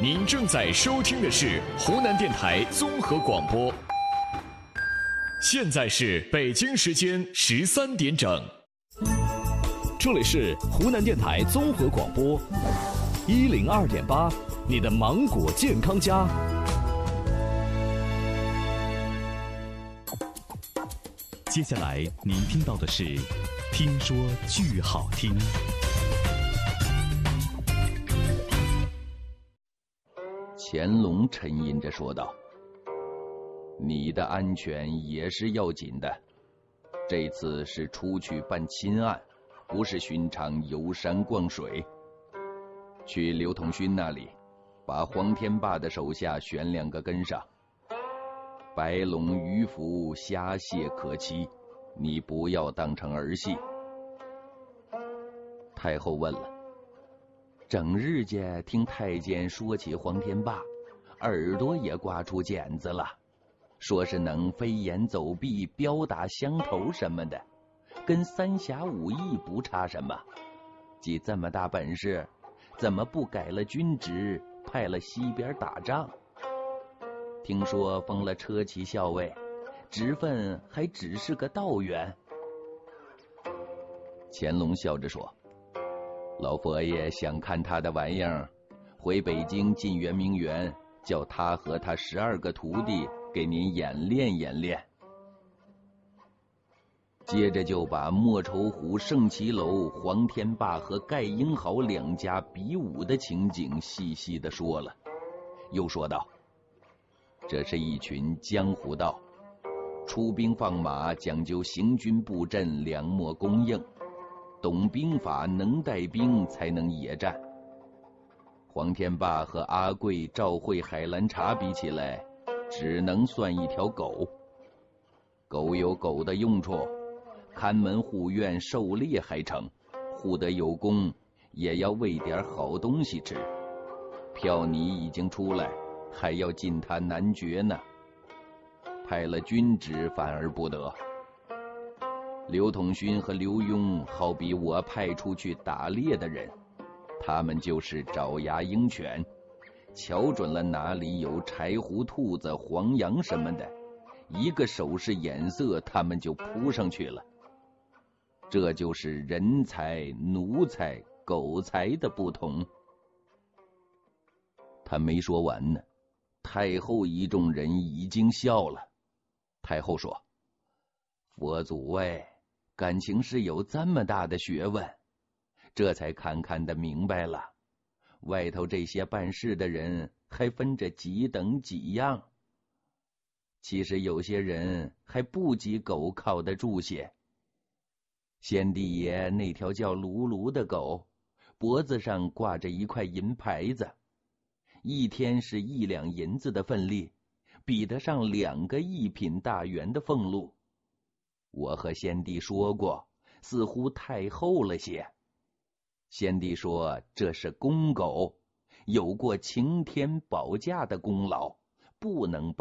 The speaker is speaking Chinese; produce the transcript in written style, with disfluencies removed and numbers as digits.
您正在收听的是湖南电台综合广播。现在是北京时间13点整， 这里是湖南电台综合广播102.8，你的芒果健康家。接下来您听到的是听说剧好听。 乾隆沉吟着说道：你的安全也是要紧的，这次是出去办亲案，不是寻常游山逛水。去刘统勋那里，把黄天霸的手下选2个跟上，白龙、于福虾蟹可期，你不要当成儿戏。太后问了：整日间听太监说起黄天霸，耳朵也刮出茧子了，说是能飞檐走壁、镖打乡头什么的，跟三侠五义不差什么。既这么大本事，怎么不改了军职，派了西边打仗？听说封了车骑校尉，职分还只是个道员。乾隆笑着说：老佛爷想看他的玩意儿，回北京进圆明园，叫他和他12个徒弟给您演练演练。接着就把莫愁湖圣骑楼黄天霸和盖英豪2家比武的情景细细地说了，又说道：这是一群江湖道，出兵放马讲究行军布阵，两莫供应，懂兵法能带兵才能野战。黄天霸和阿贵、赵慧、海兰察比起来，只能算一条狗。狗有狗的用处，看门护院狩猎还成，护得有功，也要喂点好东西吃。票拟已经出来，还要进他男爵呢。派了军职反而不得。刘统勋和刘墉好比我派出去打猎的人，他们就是爪牙鹰犬，瞧准了哪里有柴胡兔子、黄羊什么的，一个手势眼色，他们就扑上去了。这就是人才、奴才、狗才的不同。他没说完呢，太后一众人已经笑了。太后说：佛祖感情是有这么大的学问，这才看得明白了，外头这些办事的人还分着几等几样。其实有些人还不及狗靠得住些。先帝爷那条叫卢卢的狗，脖子上挂着一块银牌子，一天是1两银子的份例，比得上2个1品大员的俸禄。我和先帝说过，似乎太厚了些。先帝说这是公狗，有过擎天保驾的功劳，不能